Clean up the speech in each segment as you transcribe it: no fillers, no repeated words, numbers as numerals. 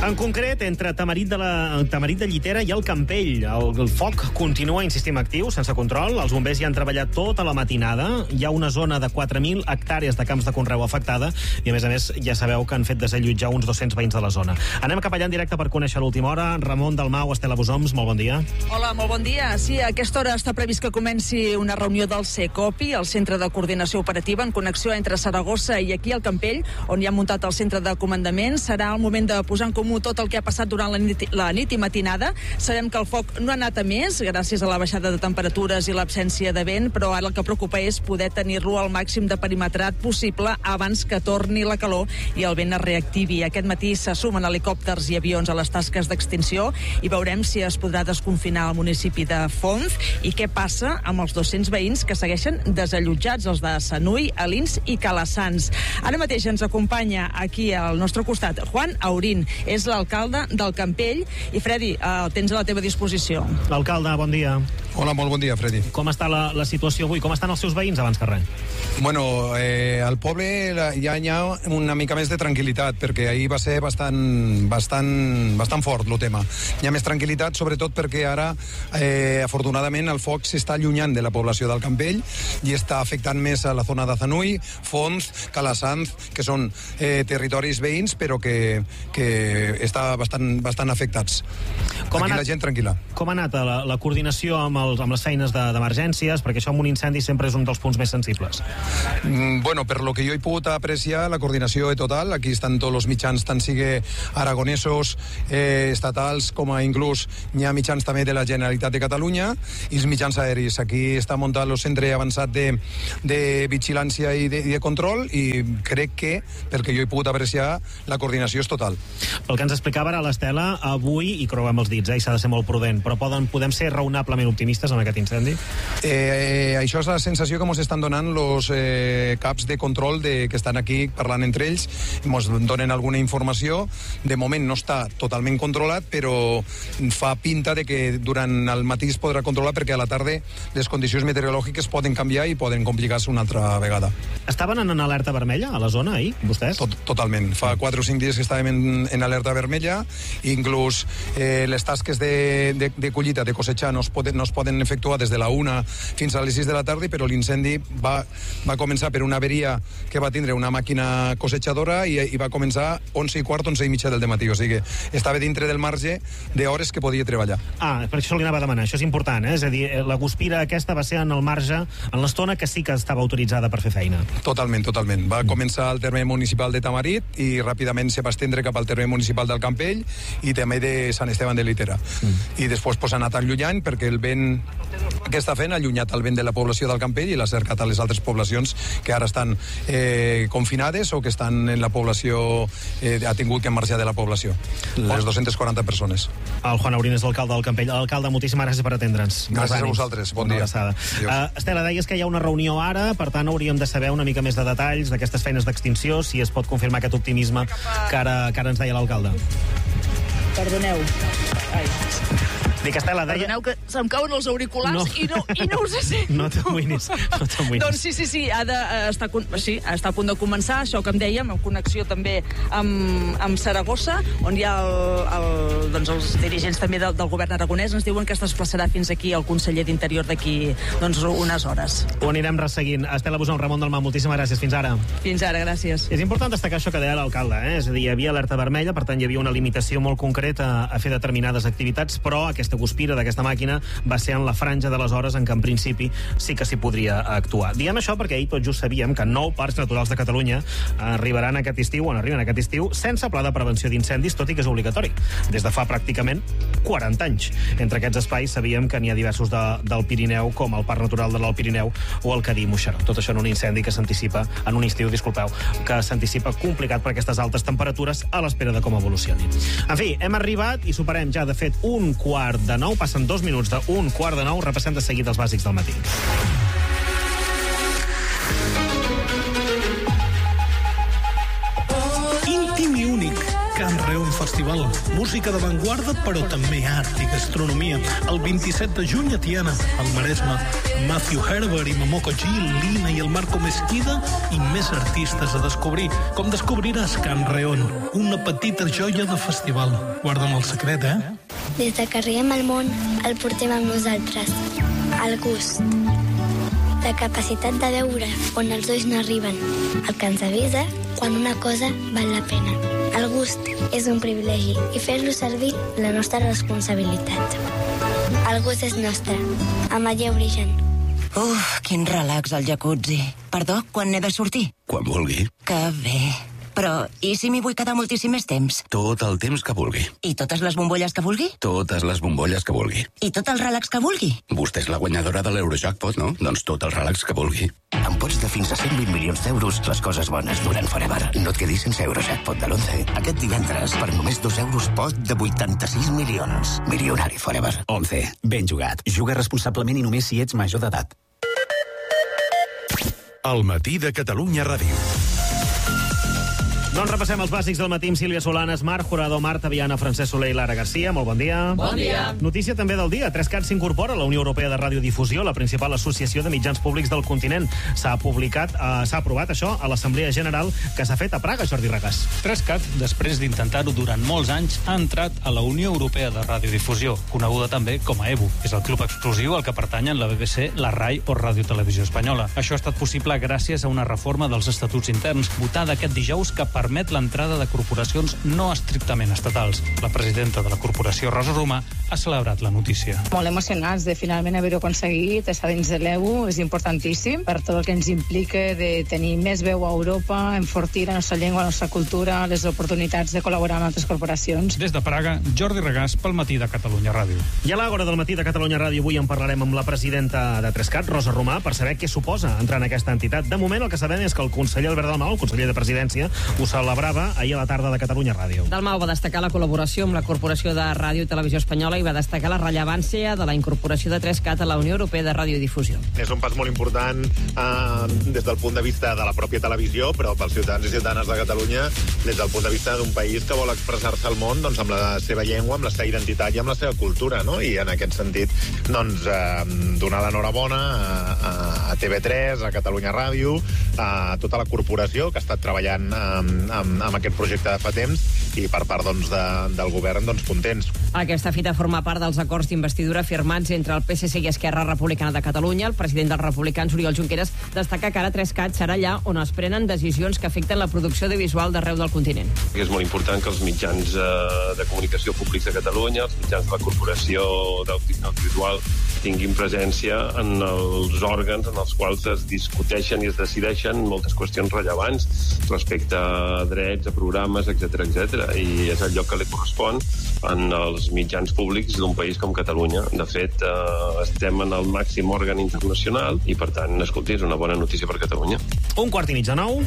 En concret, entre Tamarit de Llitera i el Campell. El foc continua, insistim, actiu, sense control. Els bombers hi han treballat tota la matinada. Hi ha una zona de 4.000 hectàrees de camps de conreu afectada i, a més, ja sabeu que han fet desallotjar uns 200 veïns de la zona. Anem cap allà en directe per conèixer l'última hora. Ramon Dalmau, Estela Bosoms, molt bon dia. Hola, molt bon dia. Sí, a aquesta hora està previst que comenci una reunió del CECOPI, el Centre de Coordinació Operativa, en connexió entre Saragossa i aquí al Campell, on hi ha muntat el centre de comandament. Serà el moment de posar en comú tot el que ha passat durant la nit i matinada. Sabem que el foc no ha anat a més, gràcies a la baixada de temperatures i l'absència de vent, però ara el que preocupa és poder tenir-lo al màxim de perimetrat possible abans que torni la calor i el vent es reactivi. Aquest matí se sumen helicòpters i avions a les tasques d'extinció i veurem si es podrà desconfinar el municipi de Fonz i què passa amb els 200 veïns que segueixen desallotjats, els de Sanui, Alins i Calassans. Ara mateix ens acompanya aquí al nostre costat Juan Aurín, és l'alcalde del Campell. I Freddy, el tens a la teva disposició. L'alcalde, bon dia. Hola, molt bon dia, Freddy. Com està la situació avui? Com estan els seus veïns abans que res? Bueno, al poble ja hi ha una mica més de tranquil·litat, perquè ahir va ser bastant fort el tema. Hi ha més tranquil·litat, sobretot perquè ara, afortunadament, el foc s'està allunyant de la població del Campell i està afectant més a la zona de Zanui, Fonz, Calassans, que són territoris veïns, però que està bastant afectats. Aquí la gent tranquil·la. Com ha anat la coordinació amb les feines d'emergències? Perquè això amb un incendi sempre és un dels punts més sensibles. Bueno, per lo que jo he pogut apreciar, la coordinació és total. Aquí estan tots els mitjans, tant sigui aragonesos, estatals, com a inclús hi ha mitjans també de la Generalitat de Catalunya i els mitjans aeris. Aquí està muntat el centre avançat de vigilància i de control i crec que, pel que jo he pogut apreciar, la coordinació és total. Pel que ens explicava ara l'Estela, avui, i creuem els dits, s'ha de ser molt prudent, però podem ser raonablement optimistes en aquest incendi? Això és la sensació que ens estan donant els caps de control que estan aquí parlant entre ells, ens donen alguna informació. De moment no està totalment controlat, però fa pinta de que durant el matí es podrà controlar, perquè a la tarda les condicions meteorològiques poden canviar i poden complicar-se una altra vegada. Estaven en alerta vermella a la zona ahir, vostès? Totalment. Fa 4 o 5 dies que estàvem en alerta vermella, inclús les tasques de collita, de cosechar, no es poden efectuar des de la 1 fins a les 6 de la tarda, però l'incendi va començar per una averia que va tindre una màquina cosechadora i va començar 11:15, 11:30 del dematí, o sigui, estava dintre del marge d'hores que podia treballar. Per això li anava a demanar, això és important, És a dir, la guspira aquesta va ser en el marge, en l'estona que sí que estava autoritzada per fer feina. Totalment. Va començar al terme municipal de Tamarit i ràpidament se va estendre cap al terme municipal del Campell i també de Sant Esteban de Llitera. I després s'ha anat allunyant perquè el vent que està fent ha allunyat el vent de la població del Campell i l'ha cercat a les altres poblacions que ara estan confinades o que estan en la població, ha tingut que marxar de la població. Les 240 persones. El Juan Aurín és l'alcalde del Campell. Alcalde, moltíssimes gràcies per atendre'ns. Gràcies a vosaltres. Bon dia. Estela, deies que hi ha una reunió ara, per tant hauríem de saber una mica més de detalls d'aquestes feines d'extinció, si es pot confirmar aquest optimisme que ara ens deia l'alcalde. Perdoneu. Dic, Estela, Perdoneu que se'm cauen els auriculars i no us sent. No t'amoïnis. Doncs sí, ha d'estar a punt de començar, això que em dèiem, en connexió també amb Saragossa, on hi ha els dirigents també del govern aragonès. Ens diuen que es desplaçarà fins aquí el conseller d'Interior d'aquí unes hores. Ho anirem resseguint. Estela Bosoms, Ramon Dalmau, moltíssimes gràcies. Fins ara. Fins ara, gràcies. És important destacar això que deia l'alcalde, És a dir, hi havia alerta vermella, per tant hi havia una limitació molt concreta a fer determinades activitats, però aquesta guspira d'aquesta màquina va ser en la franja de les hores en què en principi sí que s'hi podria actuar. Diem això perquè ahir tot just sabíem que 9 parcs naturals de Catalunya arriben aquest estiu sense pla de prevenció d'incendis, tot i que és obligatori, des de fa pràcticament 40 anys. Entre aquests espais sabíem que n'hi ha diversos del Pirineu, com el Parc Natural de l'Alt Pirineu o el Cadí-Moixeró. Tot això en un incendi que s'anticipa, en un estiu, que s'anticipa complicat per aquestes altes temperatures a l'espera de com evolucioni. En fi, hem arribat i superem ja, de fet, 8:45. Passen 2 minuts de 8:45. Repassem de seguit els bàsics del matí. Íntim i únic. Can Reus. festival. Música d'avantguarda, però també art i gastronomia. El 27 de juny a Tiana, al Maresme. Matthew Herbert i Momoko G, Lina i el Marco Mesquida i més artistes a descobrir, com descobriràs Can Reon, una petita joia de festival. Guarda'm el secret, Des de que arribem al món, el portem amb nosaltres. El gust. La capacitat de veure on els ulls no arriben. El que ens avisa quan una cosa val la pena. El gust és un privilegi i fer-lo servir la nostra responsabilitat. El gust és nostre. Amaia Origen. Quin relax al jacuzzi. Perdó, quan n'he de sortir? Quan vulgui. Que bé. Però, i si m'hi vull quedar moltíssim més temps? Tot el temps que vulgui. I totes les bombolles que vulgui? Totes les bombolles que vulgui. I tot el relax que vulgui? Vostè és la guanyadora de l'Eurojackpot, no? Doncs tot el relax que vulgui. Amb pots de fins a 120 milions d'euros, les coses bones duren forever. No et quedis sense Eurojackpot de l'11. Aquest divendres, per només 2 euros, pot de 86 milions. Milionari forever. 11. Ben jugat. Juga responsablement i només si ets major d'edat. El matí de Catalunya Ràdio. Doncs repassem els bàsics del matí amb Sílvia Solanes, Marc Jurado, Marta Viana, Francesc Soler i Lara Garcia. Molt bon dia. Bon dia. Notícia també del dia. 3CAT s'incorpora a la Unió Europea de Radiodifusió, la principal associació de mitjans públics del continent. S'ha aprovat això a l'Assemblea General que s'ha fet a Praga, Jordi Regàs. 3CAT, després d'intentar-ho durant molts anys, ha entrat a la Unió Europea de Radiodifusió, coneguda també com a EBU. És el club exclusiu al que pertanyen la BBC, la RAI o Ràdio Televisió Espanyola. Això ha estat possible gràcies a una reforma dels estatuts interns, votada aquest dijous, que permet l'entrada de corporacions no estrictament estatals. La presidenta de la corporació, Rosa Romà, ha celebrat la notícia. Molt emocionats de finalment haver-ho aconseguit, estar dins de l'EBU, és importantíssim per tot el que ens implica de tenir més veu a Europa, enfortir la nostra llengua, la nostra cultura, les oportunitats de col·laborar amb altres corporacions. Des de Praga, Jordi Regàs pel Matí de Catalunya Ràdio. I a l'hora del Matí de Catalunya Ràdio avui en parlarem amb la presidenta de 3CAT, Rosa Romà, per saber què suposa entrar en aquesta entitat. De moment el que sabem és que el conseller Albert Dalmau, el conseller de Presidència, ho celebrava ahir a la tarda de Catalunya Ràdio. Dalmau va destacar la col·laboració amb la Corporació de Ràdio i Televisió Espanyola i va destacar la rellevància de la incorporació de 3CAT a la Unió Europea de Radiodifusió. És un pas molt important des del punt de vista de la pròpia televisió, però pels ciutadans i ciutadanes de Catalunya, des del punt de vista d'un país que vol expressar-se al món doncs, amb la seva llengua, amb la seva identitat i amb la seva cultura, no? I en aquest sentit, doncs, donar l'enhorabona a TV3, a Catalunya Ràdio, a tota la corporació que ha estat treballant amb aquest projecte de fa temps i per part doncs, del govern doncs, contents. Aquesta fita forma part dels acords d'investidura firmats entre el PSC i Esquerra Republicana de Catalunya. El president dels republicans, Oriol Junqueras, destaca que ara 3CAT serà allà on es prenen decisions que afecten la producció audiovisual d'arreu del continent. És molt important que els mitjans de comunicació públics de Catalunya, els mitjans de la Corporació d'Audiovisual, tinguin presència en els òrgans en els quals es discuteixen i es decideixen moltes qüestions rellevants respecte a drets, a programes, etc etc. I és el lloc que li correspon en els mitjans públics d'un país com Catalunya. De fet, estem en el màxim òrgan internacional i, per tant, escolti, és una bona notícia per Catalunya. 8:45.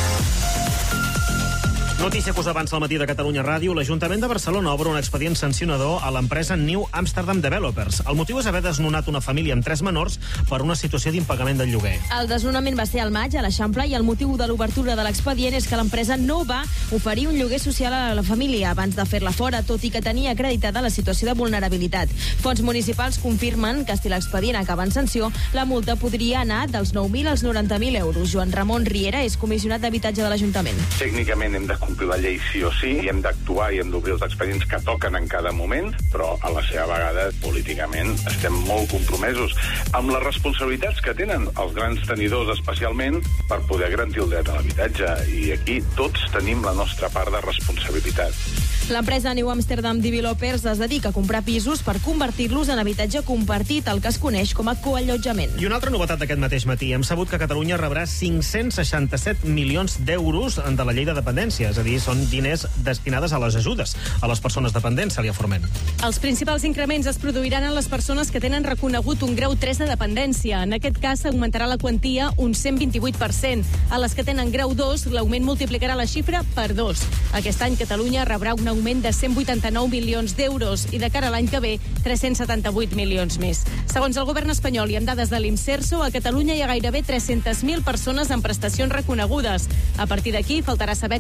Notícia que us avança al Matí de Catalunya Ràdio. L'Ajuntament de Barcelona obre un expedient sancionador a l'empresa New Amsterdam Developers. El motiu és haver desnonat una família amb 3 menors per una situació d'impagament del lloguer. El desnonament va ser al maig a l'Eixample i el motiu de l'obertura de l'expedient és que l'empresa no va oferir un lloguer social a la família abans de fer-la fora, tot i que tenia acreditada la situació de vulnerabilitat. Fons municipals confirmen que si l'expedient acaba en sanció, la multa podria anar dels 9.000 als 90.000 euros. Joan Ramon Riera és comissionat d'habitatge de l'Ajuntament. Tècnicament hem de complir la llei sí o sí, i hem d'actuar i hem d'obrir els expedients que toquen en cada moment, però a la seva vegada, políticament, estem molt compromesos amb les responsabilitats que tenen els grans tenidors, especialment per poder garantir el dret a l'habitatge. I aquí tots tenim la nostra part de responsabilitat. L'empresa New Amsterdam Developers es dedica a comprar pisos per convertir-los en habitatge compartit, el que es coneix com a coallotjament. I una altra novetat d'aquest mateix matí. Hem sabut que Catalunya rebrà 567 milions d'euros de la llei de dependència, és a dir, són diners destinades a les ajudes a les persones dependents, Cèlia Forment. Els principals increments es produiran en les persones que tenen reconegut un grau 3 de dependència. En aquest cas, s'augmentarà la quantia un 128%. A les que tenen grau 2, l'augment multiplicarà la xifra per 2. Aquest any, Catalunya rebrà un augment de 189 milions d'euros i de cara a l'any que ve, 378 milions més. Segons el govern espanyol i amb dades de l'Imserso, a Catalunya hi ha gairebé 300.000 persones amb prestacions reconegudes. A partir d'aquí, faltarà saber com el govern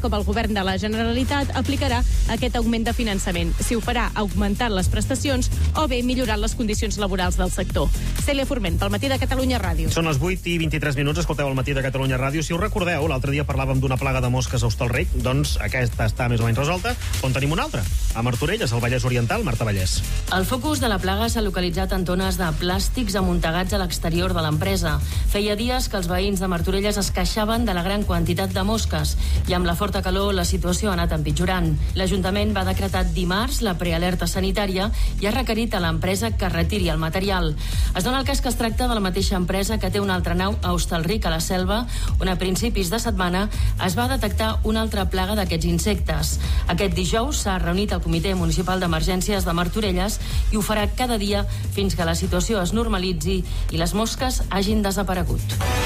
Govern de la Generalitat aplicarà aquest augment de finançament. Si ho farà augmentant les prestacions o bé millorant les condicions laborals del sector. Cèlia Forment, pel Matí de Catalunya Ràdio. Són les 8:23, escolteu el Matí de Catalunya Ràdio. Si us recordeu, l'altre dia parlàvem d'una plaga de mosques a Hostalric, doncs aquesta està més o menys resolta. On tenim una altra? A Martorelles, al Vallès Oriental. Marta Vallès. El focus de la plaga s'ha localitzat en tones de plàstics amuntegats a l'exterior de l'empresa. Feia dies que els veïns de Martorelles es queixaven de la gran quantitat de mosques i amb la forta calor la situació ha anat empitjorant. L'Ajuntament va decretar dimarts la prealerta sanitària i ha requerit a l'empresa que retiri el material. Es dona el cas que es tracta de la mateixa empresa que té una altra nau a Hostalric, a la Selva, on a principis de setmana es va detectar una altra plaga d'aquests insectes. Aquest dijous s'ha reunit el Comitè Municipal d'Emergències de Martorelles i ho farà cada dia fins que la situació es normalitzi i les mosques hagin desaparegut.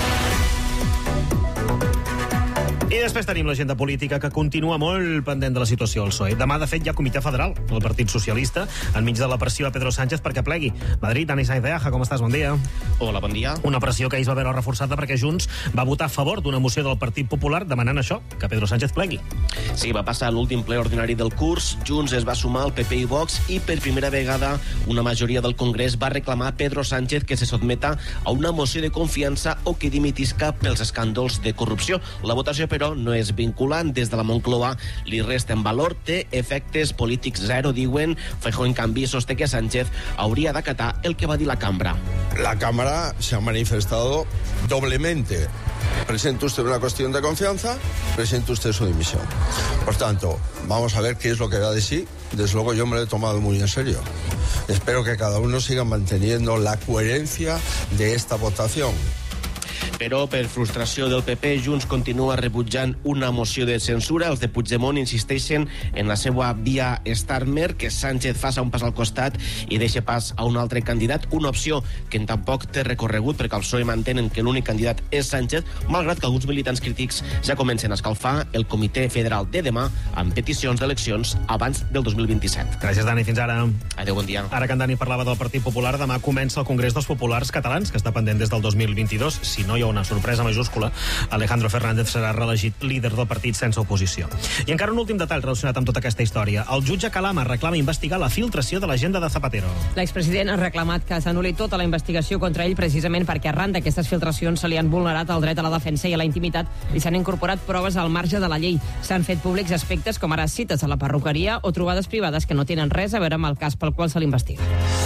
I després tenim l'agenda política que continua molt pendent de la situació al PSOE. Demà, de fet, hi ha comitè federal del Partit Socialista enmig de la pressió a Pedro Sánchez perquè plegui. Madrid, Dani Sainz de Aja, com estàs? Bon dia. Hola, bon dia. Una pressió que ahir es va veure reforçada perquè Junts va votar a favor d'una moció del Partit Popular demanant això, que Pedro Sánchez plegui. Sí, va passar l'últim ple ordinari del curs, Junts es va sumar al PP i Vox i per primera vegada una majoria del Congrés va reclamar a Pedro Sánchez que se sotmeta a una moció de confiança o que dimitisca pels escàndols de corrupció. La votació, però, no és vinculant. Des de la Moncloa li resta en valor, té efectes polítics zero, diuen. Feijóo, en canvi, sosté que Sánchez hauria d'acatar el que va dir la cambra. La Cámara se ha manifestado doblemente. Presenta usted una cuestión de confianza, presenta usted su dimisión. Por tanto, vamos a ver qué es lo que da de sí. Desde luego yo me lo he tomado muy en serio. Espero que cada uno siga manteniendo la coherencia de esta votación. Però, per frustració del PP, Junts continua rebutjant una moció de censura. Els de Puigdemont insisteixen en la seva via Starmer, que Sánchez faci un pas al costat i deixi pas a un altre candidat, una opció que tampoc té recorregut perquè el PSOE mantenen que l'únic candidat és Sánchez, malgrat que alguns militants crítics ja comencen a escalfar el comitè federal de demà amb peticions d'eleccions abans del 2027. Gràcies, Dani. Fins ara. Adéu, bon dia. Ara que en Dani parlava del Partit Popular, demà comença el Congrés dels Populars Catalans, que està pendent des del 2022. Si no hi ha una sorpresa majúscula, Alejandro Fernández serà reelegit líder del partit sense oposició. I encara un últim detall relacionat amb tota aquesta història. El jutge Calama reclama investigar la filtració de l'agenda de Zapatero. L'expresident ha reclamat que s'anul·li tota la investigació contra ell precisament perquè arran d'aquestes filtracions se li han vulnerat el dret a la defensa i a la intimitat i s'han incorporat proves al marge de la llei. S'han fet públics aspectes com ara cites a la perruqueria o trobades privades que no tenen res a veure amb el cas pel qual se l'investiga.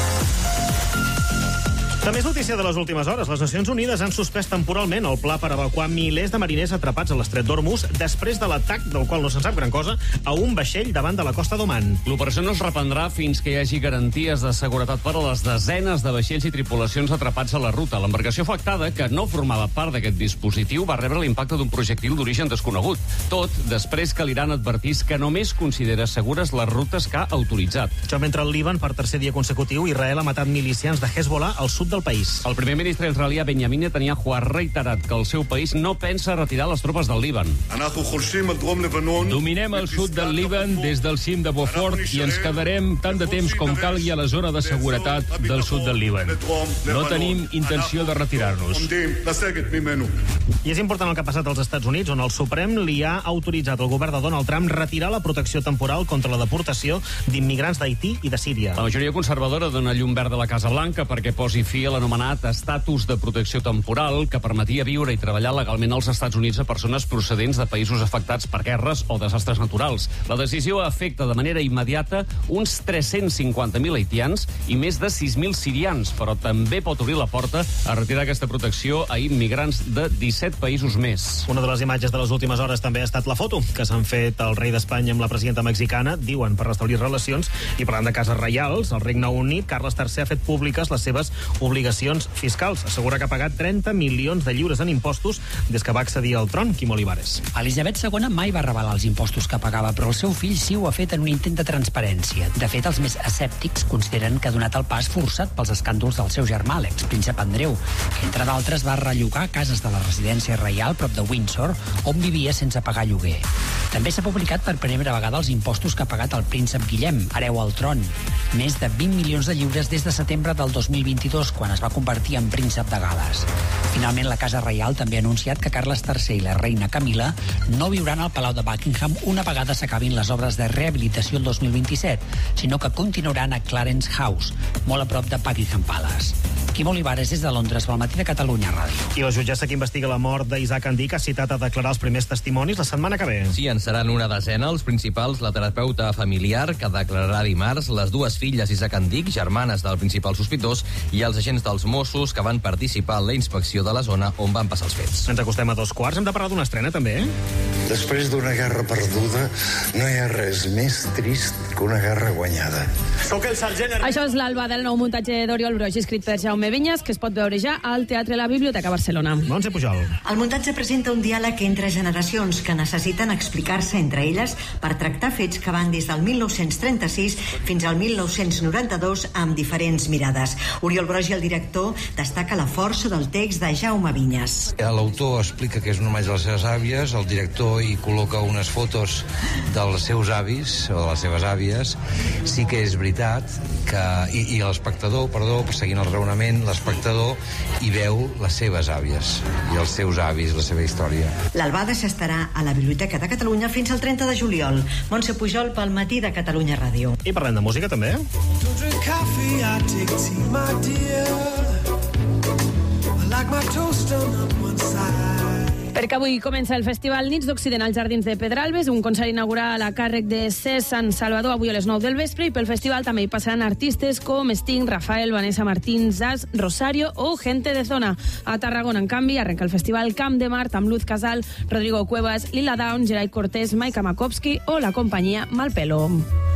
També és notícia de les últimes hores. Les Nacions Unides han suspès temporalment el pla per evacuar milers de mariners atrapats a l'estret d'Hormuz després de l'atac, del qual no se'n sap gran cosa, a un vaixell davant de la costa d'Oman. L'operació no es reprendrà fins que hi hagi garanties de seguretat per a les desenes de vaixells i tripulacions atrapats a la ruta. L'embarcació afectada, que no formava part d'aquest dispositiu, va rebre l'impacte d'un projectil d'origen desconegut. Tot després que l'Iran advertís que només considera segures les rutes que ha autoritzat. Això mentre el Líban, per tercer dia consecutiu, Israel ha matat milicians de Hezbollah al sud del país. El primer ministre israelià Benjamin Netanyahu ha reiterat que el seu país no pensa retirar les tropes del Líban. Dominem el sud del Líban des del cim de Beaufort i ens quedarem tant de temps com calgui a la zona de seguretat del sud del Líban. No tenim intenció de retirar-nos. I és important el que ha passat als Estats Units, on el Suprem li ha autoritzat al govern de Donald Trump retirar la protecció temporal contra la deportació d'immigrants d'Haití i de Síria. La majoria conservadora dona llum verda a la Casa Blanca perquè posi fi a l'anomenat estatus de protecció temporal que permetia viure i treballar legalment als Estats Units a persones procedents de països afectats per guerres o desastres naturals. La decisió afecta de manera immediata uns 350.000 haitians i més de 6.000 sirians, però també pot obrir la porta a retirar aquesta protecció a immigrants de 17 països més. Una de les imatges de les últimes hores també ha estat la foto que s'han fet el rei d'Espanya amb la presidenta mexicana, diuen per restablir relacions, i parlant de cases reials, el Regne Unit, Carles III ha fet públiques les seves obligacions fiscals. Assegura que ha pagat 30 milions de lliures en impostos des que va accedir al tron, Quim Olivares. Elisabet II mai va revelar els impostos que pagava, però el seu fill sí ho ha fet en un intent de transparència. De fet, els més escèptics consideren que ha donat el pas forçat pels escàndols del seu germà, l'expríncep Andreu, que entre d'altres va rellogar cases de la residència reial prop de Windsor, on vivia sense pagar lloguer. També s'ha publicat per primera vegada els impostos que ha pagat el príncep Guillem, hereu al tron. Més de 20 milions de lliures des de setembre del 2022, quan es va convertir en príncep de Gal·les. Finalment, la Casa Reial també ha anunciat que Carles III i la reina Camila no viuran al Palau de Buckingham una vegada s'acabin les obres de rehabilitació el 2027, sinó que continuaran a Clarence House, molt a prop de Buckingham Palace. Quim Olivares, des de Londres, pel Matí de Catalunya Ràdio. I la jutgessa que investiga la mort d'Isaac Andic ha citat a declarar els primers testimonis la setmana que ve. Sí, en seran una desena. Els principals, la terapeuta familiar, que declararà dimarts, les dues filles d'Isaac Andic, germanes del principal sospitós, i els agents dels Mossos que van participar en la inspecció de la zona on van passar els fets. Ens acostem a 2:15. Hem de parlar d'una estrena, també? Després d'una guerra perduda, no hi ha res més trist que una guerra guanyada. Això és l'Alba del nou muntatge d'Oriol Broix, escrit per Jaume Vinyes, que es pot veure ja al Teatre La Biblioteca Barcelona. Montse Pujol. El muntatge presenta un diàleg entre generacions que necessiten explicar-se entre elles per tractar fets que van des del 1936 fins al 1992 amb diferents mirades. Oriol Broix, el director, destaca la força del text de Jaume Vinyes. L'autor explica que és un homenatge a les seves àvies, el director hi col·loca unes fotos dels seus avis o de les seves àvies. Sí que és veritat que, i l'espectador, seguint el raonament, l'espectador hi veu les seves àvies i els seus avis, la seva història. L'Albada s'estarà a la Biblioteca de Catalunya fins al 30 de juliol. Montse Pujol pel Matí de Catalunya Ràdio. I parlem de música, també? Perquè avui comença el Festival Nits d'Occident als Jardins de Pedralbes, un concert inaugural a càrrec de Cés Sant Salvador avui a les 9 del vespre, i pel festival també hi passaran artistes com Sting, Rafael, Vanessa Martín, Zaz, Rosario o Gente de Zona. A Tarragona, en canvi, arrenca el festival Camp de Mart amb Luz Casal, Rodrigo Cuevas, Lila Downs, Geray Cortés, Maika Makowski o la companyia Malpelo.